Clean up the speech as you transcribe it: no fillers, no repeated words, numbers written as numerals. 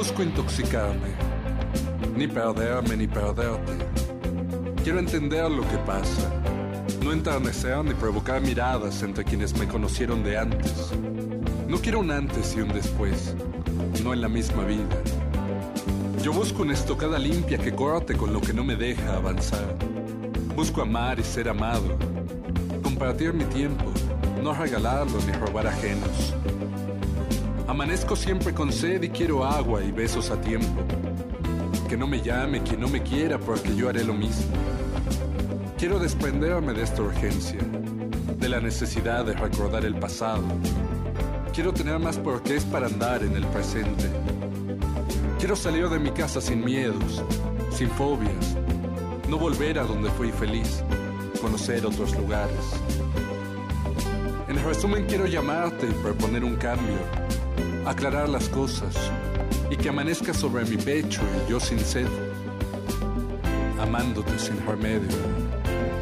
busco intoxicarme, ni perderme ni perderte. Quiero entender lo que pasa, no enternecer ni provocar miradas entre quienes me conocieron de antes. No quiero un antes y un después, no en la misma vida. Yo busco una estocada limpia que corte con lo que no me deja avanzar. Busco amar y ser amado, compartir mi tiempo, no regalarlo ni robar ajenos. Amanezco siempre con sed y quiero agua y besos a tiempo. Que no me llame quien no me quiera, porque yo haré lo mismo. Quiero desprenderme de esta urgencia, de la necesidad de recordar el pasado. Quiero tener más porqués para andar en el presente. Quiero salir de mi casa sin miedos, sin fobias. No volver a donde fui feliz, conocer otros lugares. En resumen, quiero llamarte y proponer un cambio, aclarar las cosas y que amanezca sobre mi pecho y yo sin sed, amándote sin remedio.